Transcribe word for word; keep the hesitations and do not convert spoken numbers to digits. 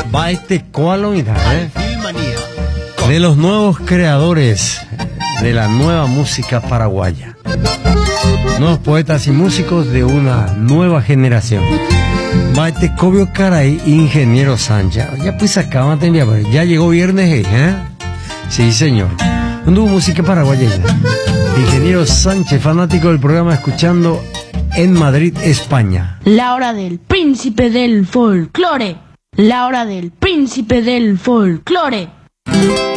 Va este cualonita, ¿eh? De los nuevos creadores de la nueva música paraguaya. Nuevos poetas y músicos de una nueva generación. Va este Cobio Caray, Ingeniero Sánchez. Ya pues acaban de enviar, ya llegó viernes, ¿eh? Sí, señor. ¿Dónde hubo música paraguaya? Ingeniero Sánchez, fanático del programa, escuchando en Madrid, España. La hora del príncipe del folclore. La hora del príncipe del folclore.